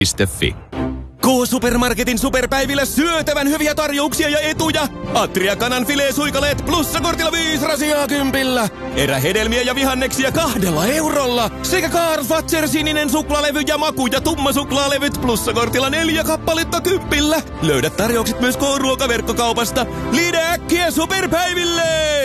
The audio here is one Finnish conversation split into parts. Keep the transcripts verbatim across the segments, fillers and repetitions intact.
piste fi. K-Supermarketin superpäivillä syötävän hyviä tarjouksia ja etuja. Atria kanan filesuikaleet plussakortilla viisi rasiaa kympillä. Erähedelmiä ja vihanneksia kahdella eurolla. Sekä Karl Fatser sininen suklaalevy ja maku- ja tummasuklaalevyt plussakortilla neljä kappaletta kympillä. Löydät tarjoukset myös K-ruokaverkkokaupasta. Liide äkkiä superpäiville!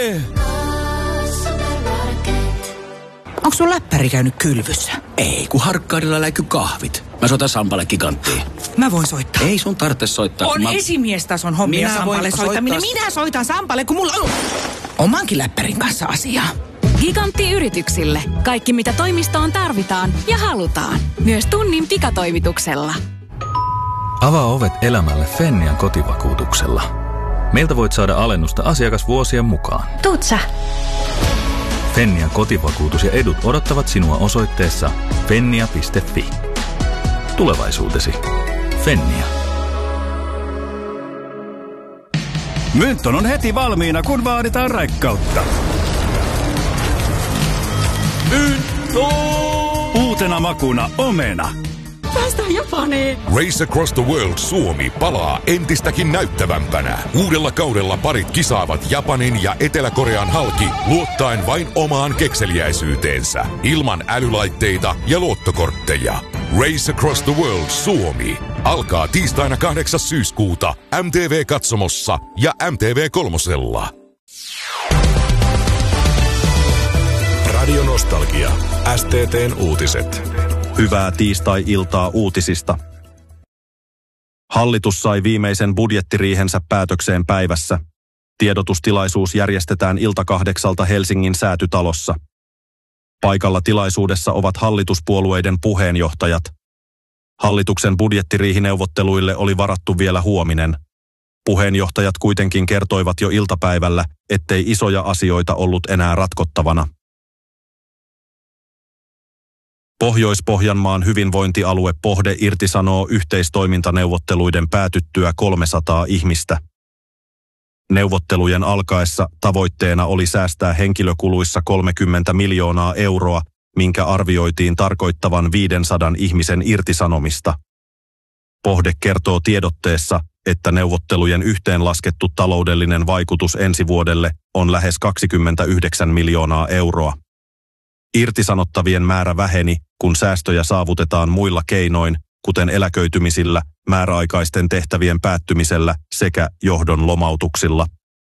Onko sun läppäri käynyt kylvyssä? Ei, kun Harkkaudella läiky kahvit. Mä soitan Sampalle giganttiin. Mä voin soittaa. Ei sun tarvitse soittaa. On mä... esimiestason hommia Minä Sampalle soittaminen. soittaa... Minä soitan Sampalle, kun mulla on omankin läppärin kanssa asiaa. Gigantti yrityksille. Kaikki mitä toimistoon tarvitaan ja halutaan. Myös tunnin pikatoimituksella. Avaa ovet elämälle Fennian kotivakuutuksella. Meiltä voit saada alennusta asiakasvuosien mukaan. Tuut sä? Fennian kotivakuutus ja edut odottavat sinua osoitteessa fennia piste fi. Tulevaisuutesi. Fennia. Mynton on heti valmiina, kun vaaditaan raikkautta. Mynto! Uutena makuna omena. Päästään Japaniin. Race Across the World Suomi palaa entistäkin näyttävämpänä. Uudella kaudella parit kisaavat Japanin ja Etelä-Korean halki luottaen vain omaan kekseliäisyyteensä. Ilman älylaitteita ja luottokortteja. Race Across the World Suomi alkaa tiistaina kahdeksas syyskuuta M T V-katsomossa ja M T V kolmosella. Radio Nostalgia. S T T:n uutiset. Hyvää tiistai-iltaa uutisista. Hallitus sai viimeisen budjettiriihensä päätökseen päivässä. Tiedotustilaisuus järjestetään ilta kahdeksalta Helsingin Säätytalossa. Paikalla tilaisuudessa ovat hallituspuolueiden puheenjohtajat. Hallituksen budjettiriihineuvotteluille oli varattu vielä huominen. Puheenjohtajat kuitenkin kertoivat jo iltapäivällä, ettei isoja asioita ollut enää ratkottavana. Pohjois-Pohjanmaan hyvinvointialue Pohde irtisanoo yhteistoimintaneuvotteluiden päätyttyä kolmesataa ihmistä. Neuvottelujen alkaessa tavoitteena oli säästää henkilökuluissa kolmekymmentä miljoonaa euroa, minkä arvioitiin tarkoittavan viisisataa ihmisen irtisanomista. Pohde kertoo tiedotteessa, että neuvottelujen yhteenlaskettu taloudellinen vaikutus ensi vuodelle on lähes kaksikymmentäyhdeksän miljoonaa euroa. Irtisanottavien määrä väheni, kun säästöjä saavutetaan muilla keinoin, kuten eläköitymisillä, määräaikaisten tehtävien päättymisellä sekä johdon lomautuksilla.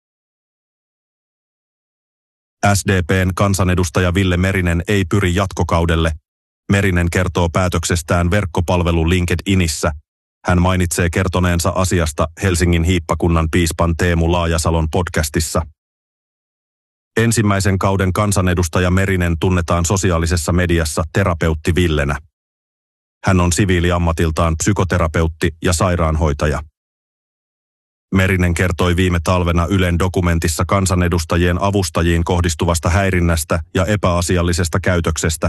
S D P:n kansanedustaja Ville Merinen ei pyri jatkokaudelle. Merinen kertoo päätöksestään verkkopalvelu LinkedInissä. Hän mainitsee kertoneensa asiasta Helsingin hiippakunnan piispan Teemu Laajasalon podcastissa. Ensimmäisen kauden kansanedustaja Merinen tunnetaan sosiaalisessa mediassa terapeutti Villenä. Hän on siviiliammatiltaan psykoterapeutti ja sairaanhoitaja. Merinen kertoi viime talvena Ylen dokumentissa kansanedustajien avustajiin kohdistuvasta häirinnästä ja epäasiallisesta käytöksestä.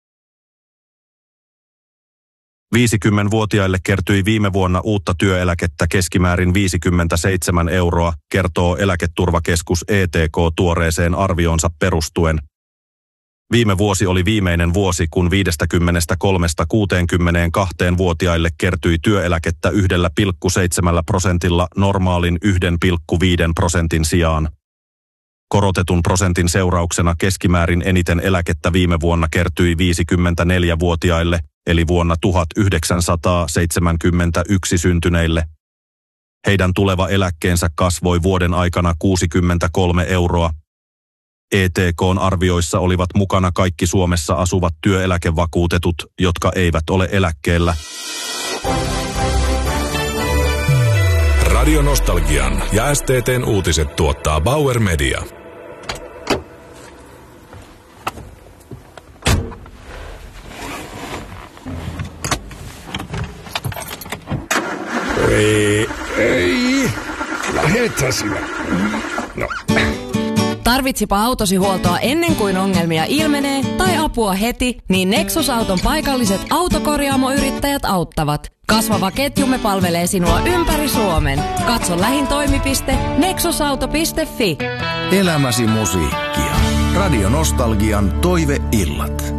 viisikymmentävuotiaille kertyi viime vuonna uutta työeläkettä keskimäärin viisikymmentäseitsemän euroa, kertoo Eläketurvakeskus E T K tuoreeseen arvionsa perustuen. Viime vuosi oli viimeinen vuosi, kun viisikymmentäkolmesta kuuteenkymmeneenkahteen-vuotiaille kertyi työeläkettä yhdellä pilkku seitsemällä prosentilla normaalin yhden pilkku viiden prosentin sijaan. Korotetun prosentin seurauksena keskimäärin eniten eläkettä viime vuonna kertyi viisikymmentäneljävuotiaille, eli vuonna tuhatyhdeksänsataaseitsemänkymmentäyksi syntyneille. Heidän tuleva eläkkeensä kasvoi vuoden aikana kuusikymmentäkolme euroa. E T K:n arvioissa olivat mukana kaikki Suomessa asuvat työeläkevakuutetut, jotka eivät ole eläkkeellä. Radio Nostalgian ja S T T:n uutiset tuottaa Bauer Media. Ei, ei, lähetään sinä. No. Tarvitsipa autosi huoltoa ennen kuin ongelmia ilmenee tai apua heti, niin Nexus-auton paikalliset autokorjaamoyrittäjät auttavat. Kasvava ketjumme palvelee sinua ympäri Suomen. Katso lähin toimipiste nexusauto piste fi. Elämäsi musiikkia. Radio Nostalgian toiveillat.